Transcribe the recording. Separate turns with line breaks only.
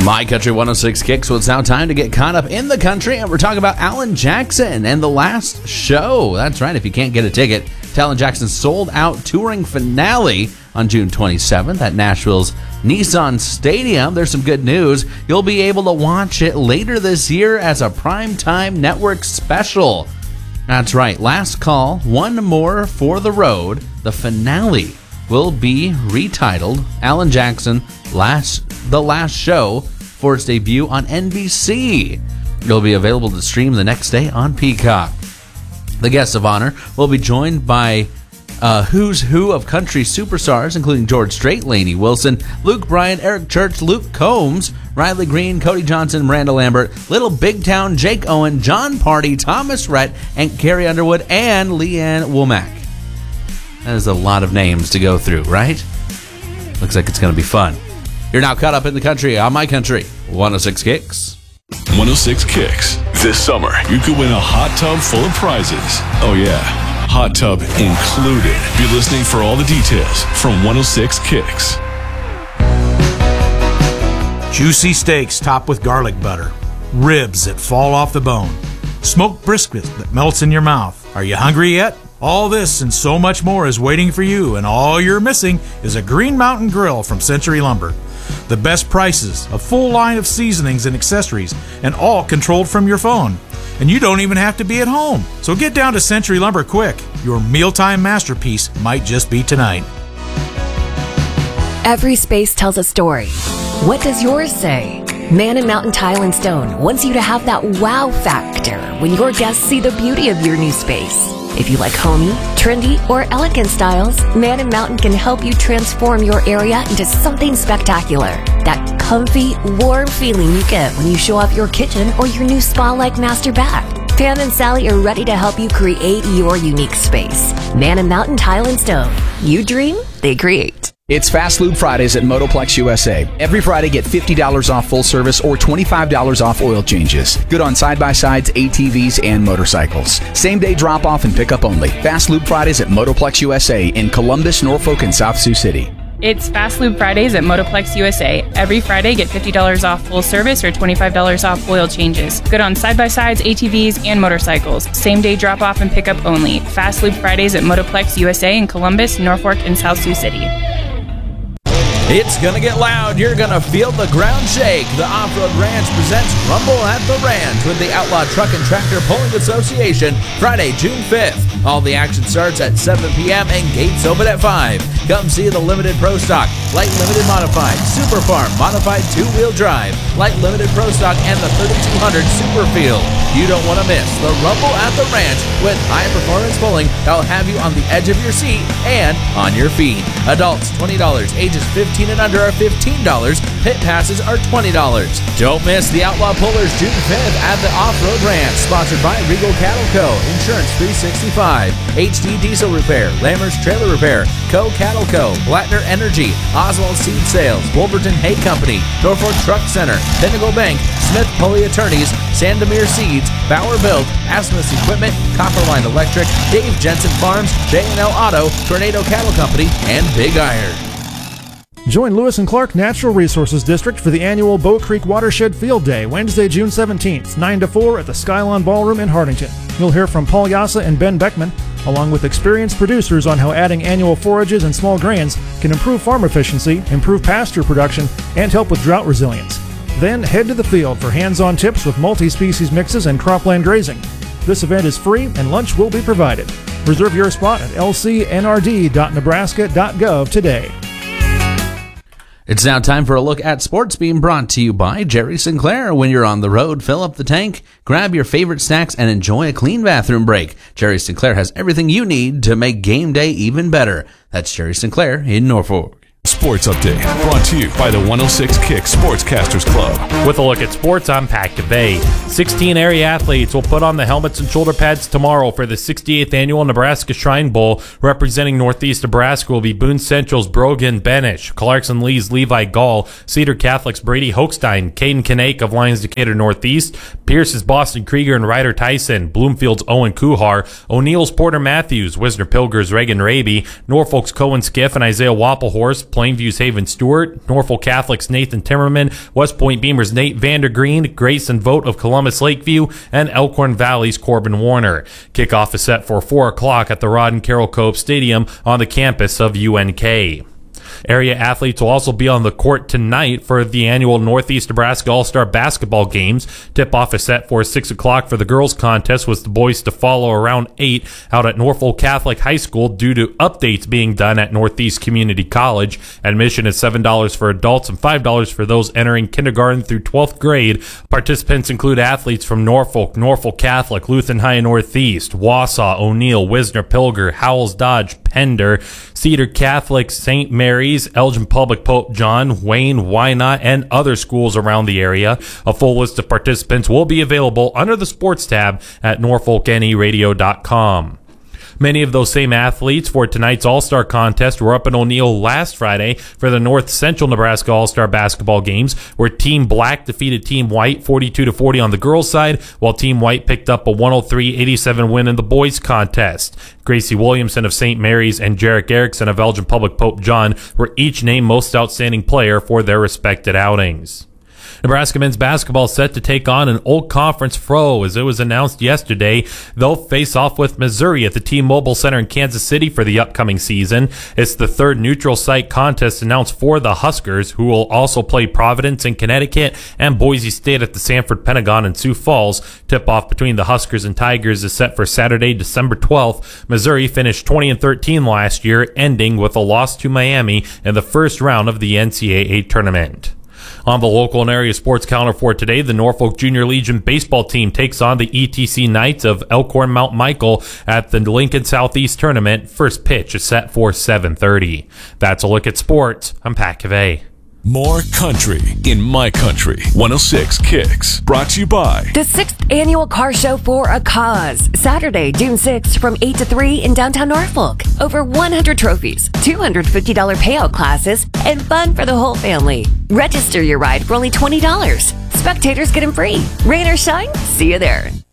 My Country 106 Kicks. Well, it's now time to get caught up in the country, and we're talking about Alan Jackson and the last show. That's right, if you can't get a ticket to Alan Jackson's sold-out touring finale on June 27th at Nashville's Nissan Stadium, there's some good news. You'll be able to watch it later this year as a primetime network special. That's right, last call, one more for the road. The finale will be retitled Alan Jackson, The Last Show, for its debut on NBC. It'll be available to stream the next day on Peacock. The guests of honor will be joined by who's who of country superstars, including George Strait, Lainey Wilson, Luke Bryan, Eric Church, Luke Combs, Riley Green, Cody Johnson, Miranda Lambert, Little Big Town, Jake Owen, John Party, Thomas Rhett, and Carrie Underwood, and Leanne Womack. That is a lot of names to go through, right? Looks like it's going to be fun. You're now caught up in the country on My Country 106 Kicks.
106 Kicks. This summer, you could win a hot tub full of prizes. Oh yeah, hot tub included. Be listening for all the details from 106 Kicks.
Juicy steaks topped with garlic butter. Ribs that fall off the bone. Smoked brisket that melts in your mouth. Are you hungry yet? All this and so much more is waiting for you, and all you're missing is a Green Mountain Grill from Century Lumber. The best prices, a full line of seasonings and accessories, and all controlled from your phone. And you don't even have to be at home. So get down to Century Lumber quick. Your mealtime masterpiece might just be tonight.
Every space tells a story. What does yours say? Man and Mountain Tile and Stone wants you to have that wow factor when your guests see the beauty of your new space. If you like homey, trendy, or elegant styles, Man and Mountain can help you transform your area into something spectacular. That comfy, warm feeling you get when you show off your kitchen or your new spa-like master bath. Pam and Sally are ready to help you create your unique space. Man and Mountain Tile and Stone. You dream, they create.
It's Fast Lube Fridays at Motoplex USA. Every Friday, get $50 off full service or $25 off oil changes. Good on side-by-sides, ATVs, and motorcycles. Same-day drop-off and pickup only. Fast Lube Fridays at Motoplex USA in Columbus, Norfolk, and South Sioux City.
It's Fast Lube Fridays at Motoplex USA. Every Friday, get $50 off full service or $25 off oil changes. Good on side-by-sides, ATVs, and motorcycles. Same-day drop-off and pickup only. Fast Lube Fridays at Motoplex USA in Columbus, Norfolk, and South Sioux City.
It's gonna get loud. You're gonna feel the ground shake. The Off-Road Ranch presents Rumble at the Ranch with the Outlaw Truck and Tractor Pulling Association, Friday, June 5th. All the action starts at 7 p.m. and gates open at 5. Come see the Limited Pro Stock, Light Limited Modified, Super Farm Modified 2-Wheel Drive, Light Limited Pro Stock, and the 3200 Super Field. You don't want to miss the Rumble at the Ranch with high performance pulling that'll have you on the edge of your seat and on your feet. Adults $20, ages 15 and under are $15. Pit passes are $20. Don't miss the Outlaw Pullers June 5th at the Off-Road Ranch, sponsored by Regal Cattle Co., Insurance 365, HD Diesel Repair, Lammers Trailer Repair, Co. Cattle Co., Blattner Energy, Oswald Seed Sales, Wolverton Hay Company, Norfolk Truck Center, Pinnacle Bank, Smith Pulley Attorneys, Sandomir Seeds, Bauer Built, Asmus Equipment, Copperline Electric, Dave Jensen Farms, J&L Auto, Tornado Cattle Company, and Big Iron.
Join Lewis and Clark Natural Resources District for the annual Bow Creek Watershed Field Day, Wednesday, June 17th, 9 to 4 at the Skylon Ballroom in Hartington. You'll hear from Paul Yassa and Ben Beckman, along with experienced producers on how adding annual forages and small grains can improve farm efficiency, improve pasture production, and help with drought resilience. Then head to the field for hands-on tips with multi-species mixes and cropland grazing. This event is free and lunch will be provided. Reserve your spot at lcnrd.nebraska.gov today.
It's now time for a look at sports, being brought to you by Jerry Sinclair. When you're on the road, fill up the tank, grab your favorite snacks, and enjoy a clean bathroom break. Jerry Sinclair has everything you need to make game day even better. That's Jerry Sinclair in Norfolk.
Sports Update, brought to you by the 106 Kicks Sportscasters Club.
With a look at sports, I'm Pat Cavay. 16 area athletes will put on the helmets and shoulder pads tomorrow for the 68th Annual Nebraska Shrine Bowl. Representing Northeast Nebraska will be Boone Central's Brogan Benish, Clarkson Lee's Levi Gall, Cedar Catholic's Brady Hochstein, Caden Kanake of Lions Decatur Northeast, Pierce's Boston Krieger and Ryder Tyson, Bloomfield's Owen Kuhar, O'Neill's Porter Matthews, Wisner Pilger's Reagan Raby, Norfolk's Cohen Skiff and Isaiah Wappelhorse, Plainview's Haven Stewart, Norfolk Catholic's Nathan Timmerman, West Point Beamer's Nate Vandergreen, Grayson Vogt of Columbus Lakeview, and Elkhorn Valley's Corbin Warner. Kickoff is set for 4 o'clock at the Rod and Carroll Cope Stadium on the campus of UNK. Area athletes will also be on the court tonight for the annual Northeast Nebraska All-Star Basketball Games. Tip-off is set for 6 o'clock for the girls' contest, with the boys to follow around 8 out at Norfolk Catholic High School due to updates being done at Northeast Community College. Admission is $7 for adults and $5 for those entering kindergarten through 12th grade. Participants include athletes from Norfolk, Norfolk Catholic, Lutheran High Northeast, Wausau, O'Neill, Wisner, Pilger, Howells Dodge, Pender, Cedar Catholic, St. Mary's, Elgin Public Pope John, Wayne, Wynot, and other schools around the area. A full list of participants will be available under the sports tab at norfolkneradio.com. Many of those same athletes for tonight's All-Star contest were up in O'Neill last Friday for the North Central Nebraska All-Star Basketball Games, where Team Black defeated Team White 42-40 on the girls' side, while Team White picked up a 103-87 win in the boys' contest. Gracie Williamson of St. Mary's and Jarek Erickson of Elgin Public Pope John were each named Most Outstanding Player for their respected outings. Nebraska men's basketball is set to take on an old conference foe. As it was announced yesterday, they'll face off with Missouri at the T-Mobile Center in Kansas City for the upcoming season. It's the third neutral site contest announced for the Huskers, who will also play Providence in Connecticut and Boise State at the Sanford Pentagon in Sioux Falls. Tip-off between the Huskers and Tigers is set for Saturday, December 12th. Missouri finished 20-13 last year, ending with a loss to Miami in the first round of the NCAA tournament. On the local and area sports calendar for today, the Norfolk Junior Legion baseball team takes on the ETC Knights of Elkhorn Mount Michael at the Lincoln Southeast Tournament. First pitch is set for 7:30. That's a look at sports. I'm Pat Cavey.
More country in my country. 106 Kicks. Brought to you by
The 6th Annual Car Show for a Cause. Saturday, June 6th from 8 to 3 in downtown Norfolk. Over 100 trophies, $250 payout classes, and fun for the whole family. Register your ride for only $20. Spectators get them free. Rain or shine, see you there.